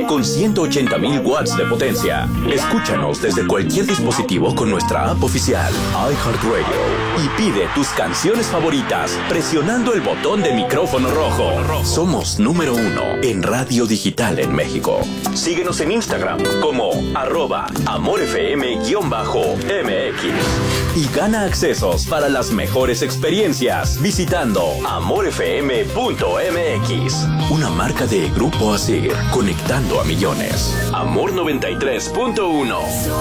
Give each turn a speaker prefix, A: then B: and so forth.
A: con 180.000 watts de potencia. Escúchanos desde cualquier dispositivo con nuestra app oficial, iHeartRadio, y pide tus canciones favoritas presionando el botón de micrófono rojo. Somos número 1 en radio digital en México. Síguenos en Instagram como @amorfm_mx y gana accesos para las mejores experiencias visitando amorfm.mx. Una marca de Grupo Asir, conectando a millones. Amor 93.1.